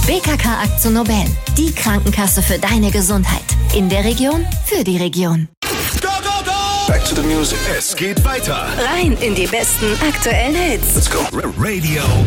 BKK Akzo-Nobel, die Krankenkasse für deine Gesundheit. In der Region, für die Region. Go, go, go! Back to the music. Es geht weiter. Rein in die besten aktuellen Hits. Let's go. Radio